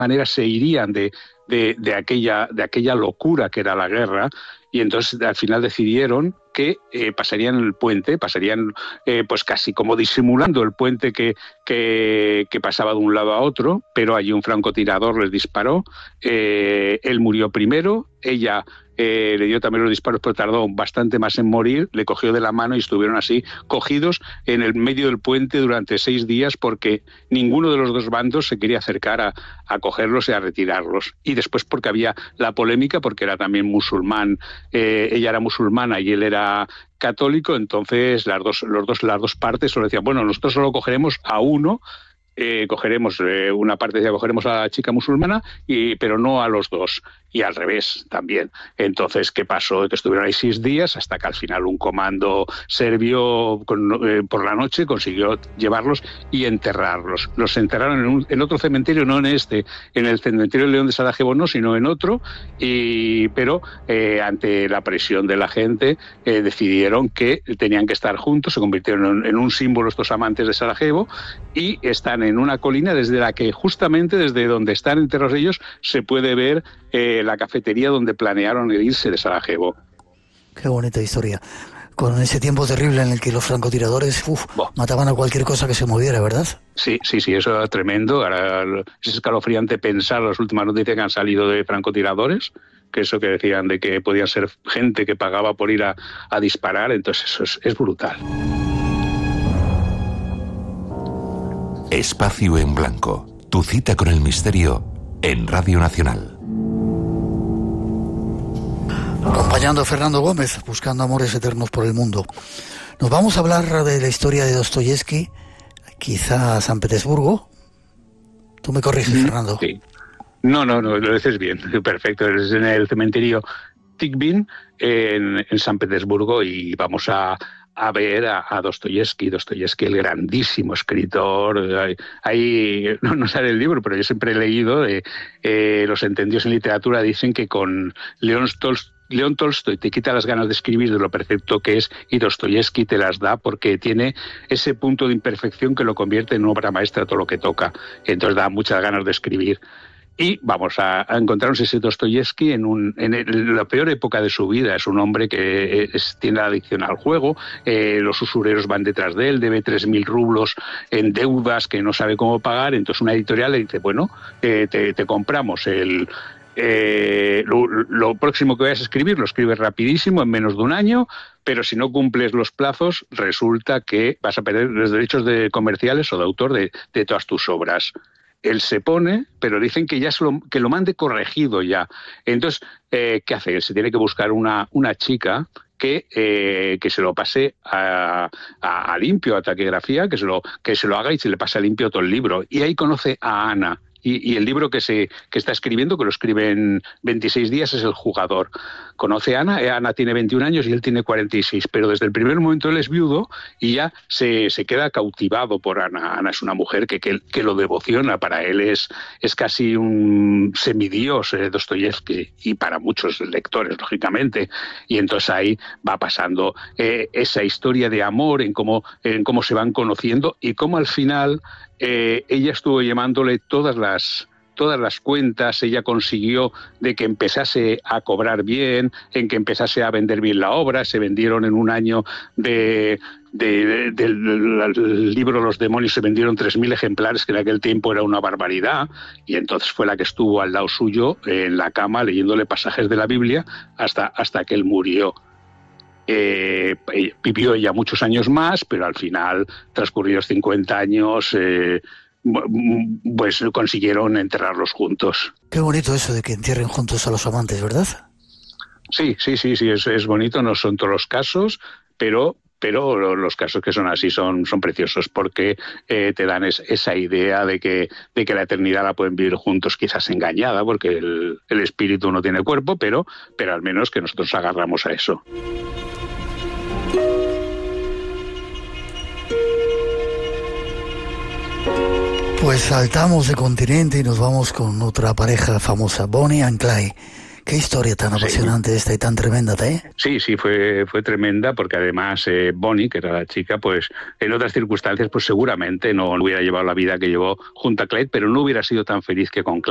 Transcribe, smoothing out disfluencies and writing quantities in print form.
manera se irían de aquella locura que era la guerra, y entonces al final decidieron que pasarían el puente, pues casi como disimulando el puente que pasaba de un lado a otro, pero allí un francotirador les disparó, él murió primero, ella le dio también los disparos, pero tardó bastante más en morir, le cogió de la mano y estuvieron así cogidos en el medio del puente durante 6 días porque ninguno de los dos bandos se quería acercar a cogerlos y a retirarlos. Y después porque había la polémica, porque era también musulmán, ella era musulmana y él era católico, entonces las dos partes solo decían, bueno, nosotros solo cogeremos a uno, cogeremos una parte, decía, cogeremos a la chica musulmana, pero no a los dos, y al revés también. Entonces, ¿qué pasó? Que estuvieron ahí 6 días hasta que al final un comando serbio por la noche consiguió llevarlos y enterrarlos. Los enterraron en otro cementerio, no en en el cementerio de León de Sarajevo no, sino en otro, pero ante la presión de la gente decidieron que tenían que estar juntos, se convirtieron en un símbolo estos amantes de Sarajevo, y están en una colina desde la que justamente desde donde están enterrados ellos se puede ver la cafetería donde planearon el irse de Sarajevo. Qué bonita historia. Con ese tiempo terrible en el que los francotiradores mataban a cualquier cosa que se moviera, ¿verdad? Sí, eso era tremendo. Ahora es escalofriante pensar las últimas noticias que han salido de francotiradores, que eso que decían de que podía ser gente que pagaba por ir a disparar, entonces eso es brutal. Espacio en Blanco, tu cita con el misterio en Radio Nacional. Acompañando a Fernando Gómez, buscando amores eternos por el mundo. Nos vamos a hablar de la historia de Dostoyevski, quizá San Petersburgo. Tú me corriges, Fernando. Sí. No, lo dices bien, perfecto. Es en el cementerio Tikhvin, en San Petersburgo, y vamos a ver a Dostoyevski, el grandísimo escritor. Ahí no sale el libro, pero yo siempre he leído, los entendidos en literatura dicen que con León Tolstoy te quita las ganas de escribir de lo perfecto que es, y Dostoyevski te las da porque tiene ese punto de imperfección que lo convierte en obra maestra todo lo que toca. Entonces da muchas ganas de escribir. Y vamos a encontrarnos ese Dostoyevski en la peor época de su vida. Es un hombre que tiene la adicción al juego, los usureros van detrás de él, debe 3.000 rublos en deudas que no sabe cómo pagar. Entonces una editorial le dice, bueno, te compramos lo próximo que vayas a escribir, lo escribes rapidísimo, en menos de un año, pero si no cumples los plazos, resulta que vas a perder los derechos comerciales o de autor de todas tus obras. Él se pone, pero dicen que ya que lo mande corregido ya. Entonces, ¿qué hace? Él se tiene que buscar una chica que se lo pase a limpio, a taquigrafía, que se lo haga y se le pase a limpio todo el libro. Y ahí conoce a Ana. Y el libro que está escribiendo, que lo escribe en 26 días, es El jugador. Conoce a Ana, Ana tiene 21 años y él tiene 46, pero desde el primer momento él es viudo y ya se queda cautivado por Ana. Ana es una mujer que lo devociona, para él es casi un semidios, Dostoyevski, y para muchos lectores, lógicamente. Y entonces ahí va pasando esa historia de amor, en cómo se van conociendo y cómo al final ella estuvo llamándole todas las cuentas, ella consiguió de que empezase a cobrar bien, en que empezase a vender bien la obra. Se vendieron en un año del libro Los demonios, se vendieron 3.000 ejemplares, que en aquel tiempo era una barbaridad, y entonces fue la que estuvo al lado suyo en la cama leyéndole pasajes de la Biblia hasta que él murió. Vivió ella muchos años más, pero al final, transcurridos 50 años, pues consiguieron enterrarlos juntos. Qué bonito eso de que entierren juntos a los amantes, ¿verdad? Sí, es bonito, no son todos los casos, pero los casos que son así son preciosos, porque te dan esa idea de que la eternidad la pueden vivir juntos, quizás engañada, porque el espíritu no tiene cuerpo, pero al menos que nosotros agarramos a eso. Pues saltamos de continente y nos vamos con otra pareja famosa, Bonnie and Clyde. Qué historia tan apasionante esta y tan tremenda, ¿eh? Sí, fue tremenda, porque además Bonnie, que era la chica, pues en otras circunstancias pues seguramente no hubiera llevado la vida que llevó junto a Clyde, pero no hubiera sido tan feliz que con Clyde.